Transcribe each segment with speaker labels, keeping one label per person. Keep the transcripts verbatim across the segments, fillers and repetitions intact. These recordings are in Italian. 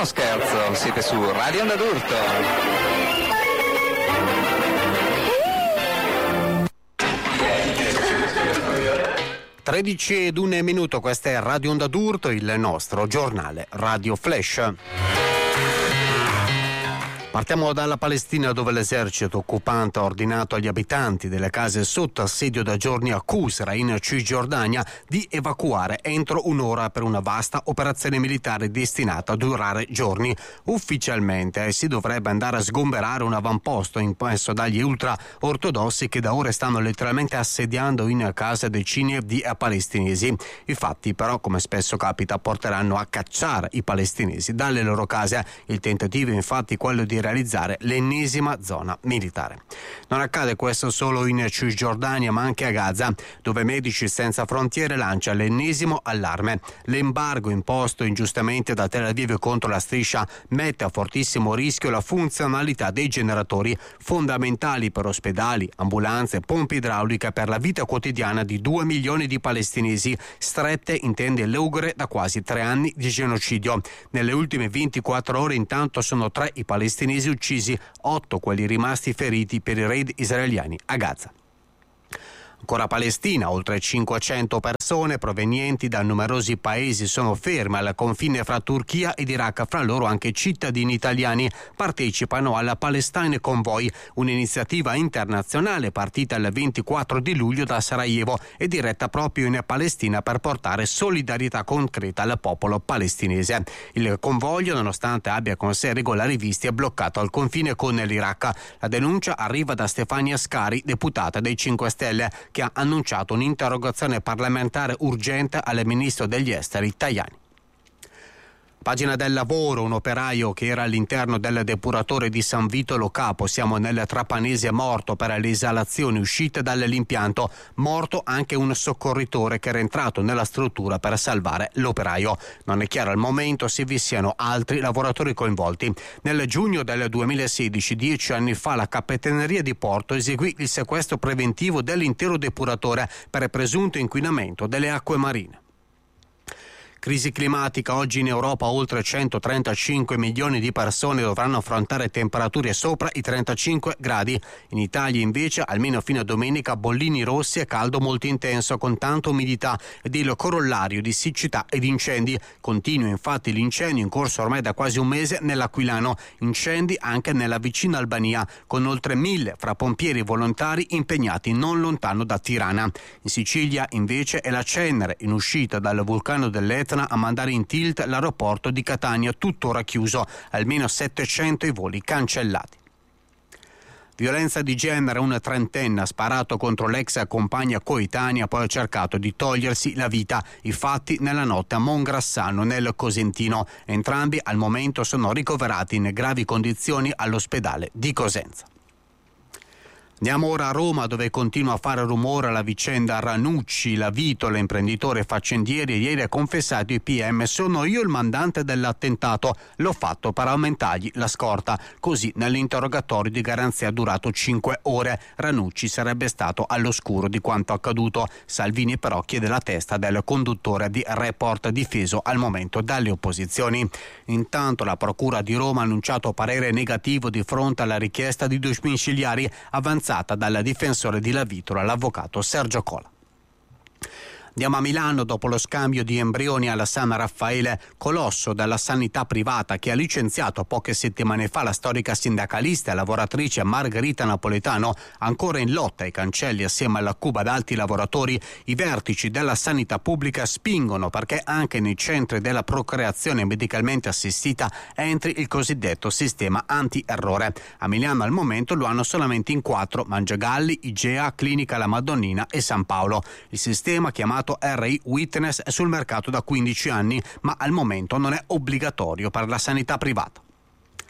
Speaker 1: uno scherzo, siete su Radio Onda d'Urto.
Speaker 2: tredici ed un minuto, questa è Radio Onda d'Urto, il nostro giornale Radio Flash. Partiamo dalla Palestina, dove l'esercito occupante ha ordinato agli abitanti delle case sotto assedio da giorni a Qusra in Cisgiordania di evacuare entro un'ora per una vasta operazione militare destinata a durare giorni. Ufficialmente si dovrebbe andare a sgomberare un avamposto imposto dagli ultra-ortodossi che da ore stanno letteralmente assediando in casa decine di palestinesi. I fatti però, come spesso capita, porteranno a cacciare i palestinesi dalle loro case. Il tentativo infatti è quello di realizzare l'ennesima zona militare. Non accade questo solo in Cisgiordania, ma anche a Gaza, dove Medici Senza Frontiere lancia l'ennesimo allarme. L'embargo imposto ingiustamente da Tel Aviv contro la striscia mette a fortissimo rischio la funzionalità dei generatori fondamentali per ospedali, ambulanze, pompe idrauliche per la vita quotidiana di due milioni di palestinesi strette in tende lugure da quasi tre anni di genocidio. Nelle ultime ventiquattro ore intanto sono tre i palestinesi uccisi, otto quelli rimasti feriti per i raid israeliani a Gaza. Ancora Palestina, oltre cinquecento persone provenienti da numerosi paesi sono ferme al confine fra Turchia ed Iraq, fra loro anche cittadini italiani. Partecipano alla Palestine Convoy, un'iniziativa internazionale partita il ventiquattro di luglio da Sarajevo e diretta proprio in Palestina per portare solidarietà concreta al popolo palestinese. Il convoglio, nonostante abbia con sé regolari visti, è bloccato al confine con l'Iraq. La denuncia arriva da Stefania Scari, deputata dei cinque Stelle, che ha annunciato un'interrogazione parlamentare urgente al ministro degli esteri Tajani. Pagina del lavoro, un operaio che era all'interno del depuratore di San Vito Lo Capo, siamo nel Trapanese, morto per le esalazioni uscite dall'impianto. Morto anche un soccorritore che era entrato nella struttura per salvare l'operaio. Non è chiaro al momento se vi siano altri lavoratori coinvolti. Nel giugno del duemilasedici, dieci anni fa, la Capitaneria di Porto eseguì il sequestro preventivo dell'intero depuratore per presunto inquinamento delle acque marine. Crisi climatica, oggi in Europa oltre centotrentacinque milioni di persone dovranno affrontare temperature sopra i trentacinque gradi. In Italia invece, almeno fino a domenica, bollini rossi e caldo molto intenso con tanta umidità ed il corollario di siccità ed incendi. Continua infatti l'incendio in corso ormai da quasi un mese nell'Aquilano, incendi anche nella vicina Albania, con oltre mille fra pompieri e volontari impegnati non lontano da Tirana. In Sicilia invece è la cenere in uscita dal vulcano dell'Etna a mandare in tilt l'aeroporto di Catania, tuttora chiuso, almeno settecento i voli cancellati. Violenza di genere, una trentenne ha sparato contro l'ex compagna coetanea, poi ha cercato di togliersi la vita. I fatti nella notte a Mongrassano, nel Cosentino. Entrambi al momento sono ricoverati in gravi condizioni all'ospedale di Cosenza. Andiamo ora a Roma, dove continua a fare rumore la vicenda Ranucci. La Vitola, imprenditore faccendieri, ieri ha confessato ai P M: sono io il mandante dell'attentato, l'ho fatto per aumentargli la scorta. Così nell'interrogatorio di garanzia durato cinque ore. Ranucci sarebbe stato all'oscuro di quanto accaduto. Salvini però chiede la testa del conduttore di Report, difeso al momento dalle opposizioni. Intanto la Procura di Roma ha annunciato parere negativo di fronte alla richiesta di domiciliari avanzata dal difensore di La Vitola, l'avvocato Sergio Cola. Andiamo a Milano, dopo lo scambio di embrioni alla San Raffaele, colosso della sanità privata che ha licenziato poche settimane fa la storica sindacalista e lavoratrice Margherita Napoletano, ancora in lotta ai cancelli assieme alla Cuba da alti lavoratori. I vertici della sanità pubblica spingono perché anche nei centri della procreazione medicalmente assistita entri il cosiddetto sistema anti-errore. A Milano al momento lo hanno solamente in quattro: Mangiagalli, Igea, Clinica La Madonnina e San Paolo. Il sistema, chiamato R I Witness, è sul mercato da quindici anni, ma al momento non è obbligatorio per la sanità privata.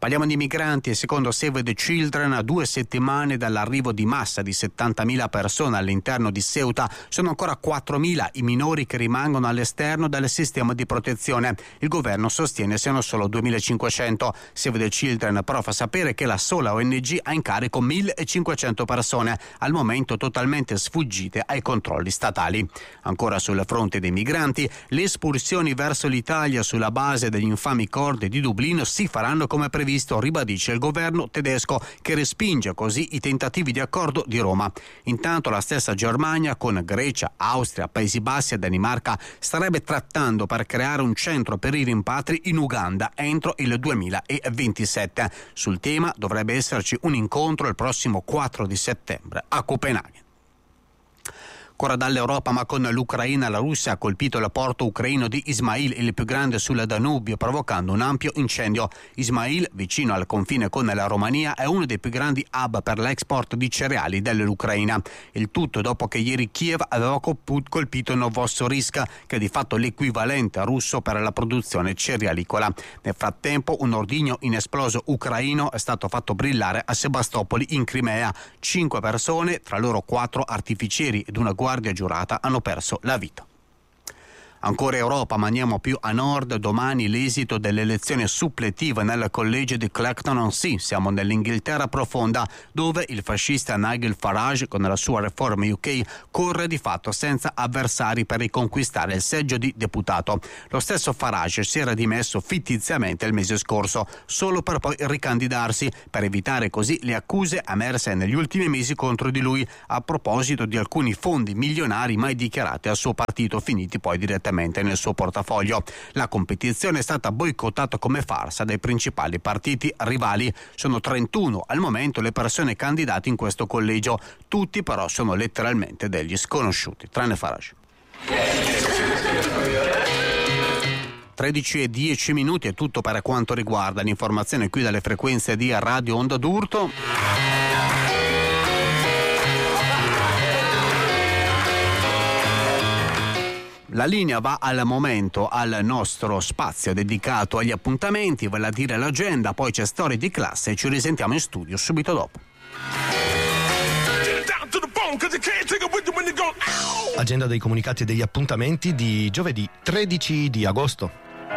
Speaker 2: Parliamo di migranti. Secondo Save the Children, a due settimane dall'arrivo di massa di settantamila persone all'interno di Ceuta, sono ancora quattromila i minori che rimangono all'esterno del sistema di protezione. Il governo sostiene siano solo duemilacinquecento. Save the Children però fa sapere che la sola O N G ha in carico millecinquecento persone, al momento totalmente sfuggite ai controlli statali. Ancora sul fronte dei migranti, le espulsioni verso l'Italia sulla base degli infami accordi di Dublino si faranno come previsto, ribadisce il governo tedesco, che respinge così i tentativi di accordo di Roma. Intanto la stessa Germania, con Grecia, Austria, Paesi Bassi e Danimarca, starebbe trattando per creare un centro per i rimpatri in Uganda entro il duemilaventisette. Sul tema dovrebbe esserci un incontro il prossimo quattro di settembre a Copenaghen. Ancora dall'Europa, ma con l'Ucraina, la Russia ha colpito il porto ucraino di Ismail, il più grande sul Danubio, provocando un ampio incendio. Ismail, vicino al confine con la Romania, è uno dei più grandi hub per l'export di cereali dell'Ucraina. Il tutto dopo che ieri Kiev aveva colpito Novosibirsk, che è di fatto l'equivalente russo per la produzione cerealicola. Nel frattempo, un ordigno inesploso ucraino è stato fatto brillare a Sebastopoli in Crimea. Cinque persone, tra loro quattro artificieri ed una guardia guardia giurata, hanno perso la vita. Ancora Europa, ma andiamo più a nord. Domani l'esito delle elezioni suppletive nel collegio di Clacton-on-Sea. Siamo nell'Inghilterra profonda, dove il fascista Nigel Farage, con la sua Reform U K, corre di fatto senza avversari per riconquistare il seggio di deputato. Lo stesso Farage si era dimesso fittiziamente il mese scorso, solo per poi ricandidarsi, per evitare così le accuse emerse negli ultimi mesi contro di lui a proposito di alcuni fondi milionari mai dichiarati al suo partito, finiti poi direttamente nel suo portafoglio. La competizione è stata boicottata come farsa dai principali partiti rivali. Sono trentuno al momento le persone candidate in questo collegio. Tutti però sono letteralmente degli sconosciuti, tranne Farage. tredici e dieci minuti è tutto per quanto riguarda l'informazione qui dalle frequenze di Radio Onda d'Urto. La linea va al momento al nostro spazio dedicato agli appuntamenti, vale a dire l'agenda, poi c'è Storie di classe e ci risentiamo in studio subito dopo.
Speaker 3: Agenda dei comunicati e degli appuntamenti di giovedì tredici di agosto.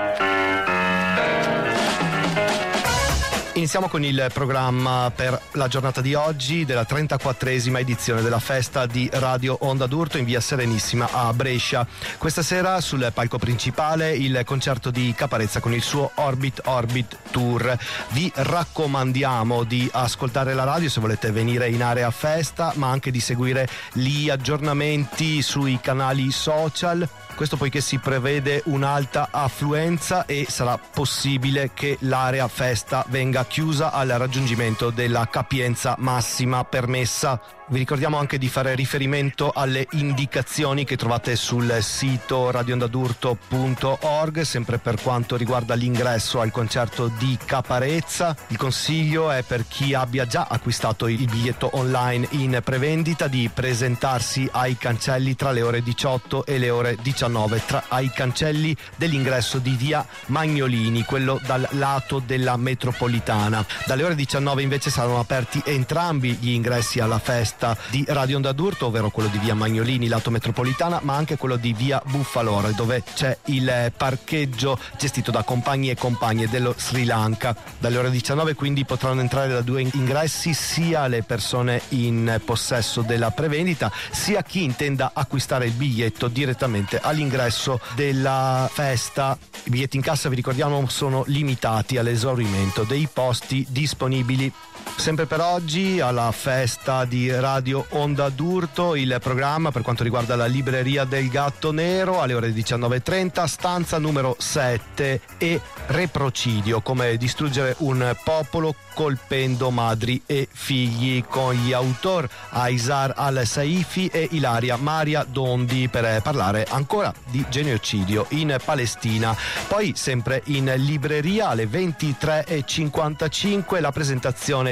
Speaker 3: Iniziamo con il programma per la giornata di oggi della trentaquattresima edizione della festa di Radio Onda d'Urto in via Serenissima a Brescia. Questa sera sul palco principale il concerto di Caparezza con il suo Orbit Orbit Tour. Vi raccomandiamo di ascoltare la radio se volete venire in area festa, ma anche di seguire gli aggiornamenti sui canali social. Questo poiché si prevede un'alta affluenza e sarà possibile che l'area festa venga chiusa al raggiungimento della capienza massima permessa. Vi ricordiamo anche di fare riferimento alle indicazioni che trovate sul sito radio onda d'urto punto org, sempre per quanto riguarda l'ingresso al concerto di Caparezza. Il consiglio è per chi abbia già acquistato il biglietto online in prevendita di presentarsi ai cancelli tra le ore diciotto e le ore diciannove, tra ai cancelli dell'ingresso di via Magnolini, quello dal lato della metropolitana. Dalle ore diciannove invece saranno aperti entrambi gli ingressi alla festa di Radio Onda d'Urto, ovvero quello di via Magnolini lato metropolitana, ma anche quello di via Buffalore, dove c'è il parcheggio gestito da compagni e compagne dello Sri Lanka. Dalle ore diciannove quindi potranno entrare da due ingressi sia le persone in possesso della prevendita sia chi intenda acquistare il biglietto direttamente all'ingresso della festa. I biglietti in cassa, vi ricordiamo, sono limitati all'esaurimento dei posti disponibili. Sempre per oggi alla festa di Radio Onda d'Urto il programma per quanto riguarda la libreria del Gatto Nero alle ore diciannove e trenta, stanza numero sette e Reprocidio, come distruggere un popolo colpendo madri e figli, con gli autori Aizar al-Saifi e Ilaria Maria Dondi, per parlare ancora di genocidio in Palestina. Poi sempre in libreria alle ventitré e cinquantacinque la presentazione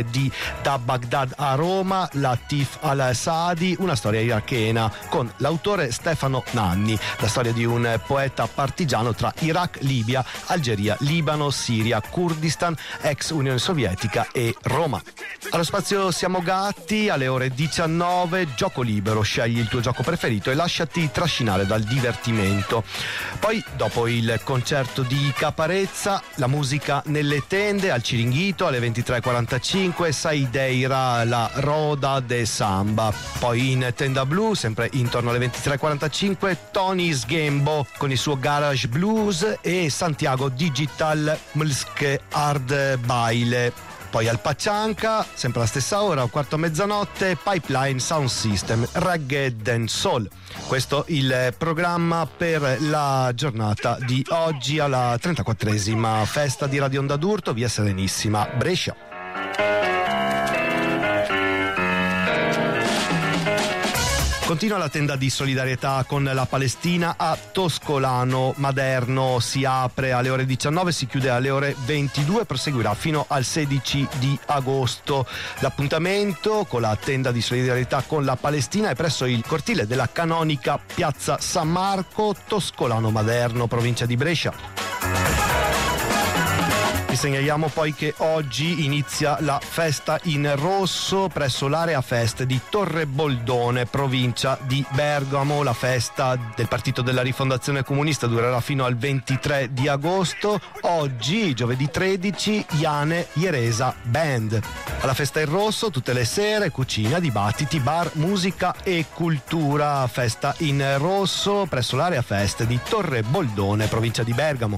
Speaker 3: film di Da Baghdad a Roma, Latif al-Saadi, una storia irachena con l'autore Stefano Nanni, la storia di un poeta partigiano tra Iraq, Libia, Algeria, Libano, Siria, Kurdistan, ex Unione Sovietica e Roma. Allo spazio Siamo Gatti, alle ore diciannove, gioco libero, scegli il tuo gioco preferito e lasciati trascinare dal divertimento. Poi, dopo il concerto di Caparezza, la musica nelle tende, al Ciringhito, alle ventitré e quarantacinque, Saideira, la Roda de Samba. Poi in tenda blu, sempre intorno alle ventitré e quarantacinque, Tony Sgembo con il suo Garage Blues e Santiago Digital Mlsk Hard Baile. Poi al Paccianca, sempre alla stessa ora, un quarto a mezzanotte, Pipeline Sound System, Reggae Dance Soul. Questo il programma per la giornata di oggi alla trentaquattresima festa di Radio Onda d'Urto, via Serenissima, Brescia. Continua la tenda di solidarietà con la Palestina a Toscolano Maderno, si apre alle ore diciannove, si chiude alle ore ventidue, proseguirà fino al sedici di agosto. L'appuntamento con la tenda di solidarietà con la Palestina è presso il cortile della canonica Piazza San Marco, Toscolano Maderno, provincia di Brescia. Vi segnaliamo poi che oggi inizia la festa in rosso presso l'area fest di Torre Boldone, provincia di Bergamo. La festa del Partito della Rifondazione Comunista durerà fino al ventitré di agosto. Oggi, giovedì tredici, Iane Jeresa Band. Alla festa in rosso tutte le sere, cucina, dibattiti, bar, musica e cultura. Festa in rosso presso l'area fest di Torre Boldone, provincia di Bergamo.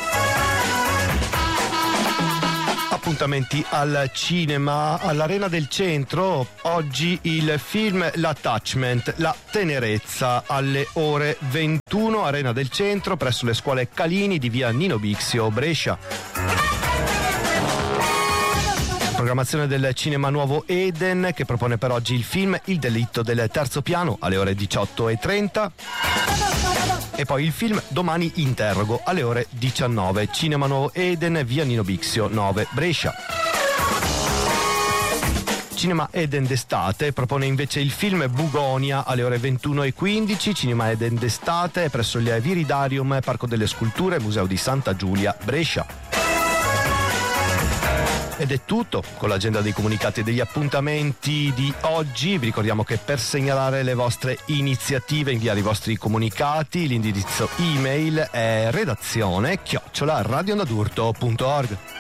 Speaker 3: Appuntamenti al cinema, all'Arena del Centro, oggi il film L'Attachment, la tenerezza, alle ore ventuno, Arena del Centro, presso le scuole Calini di via Nino Bixio, Brescia. Programmazione del Cinema Nuovo Eden, che propone per oggi il film Il delitto del terzo piano, alle ore diciotto e trenta. E poi il film Domani interrogo, alle ore diciannove, Cinema Nuovo Eden, via Nino Bixio nove, Brescia. Cinema Eden d'estate propone invece il film Bugonia, alle ore ventuno e quindici, Cinema Eden d'estate presso il Viridarium, Parco delle Sculture, Museo di Santa Giulia, Brescia. Ed è tutto con l'agenda dei comunicati e degli appuntamenti di oggi. Vi ricordiamo che per segnalare le vostre iniziative, inviare i vostri comunicati, l'indirizzo email è redazione chiocciola radioondadurto punto org.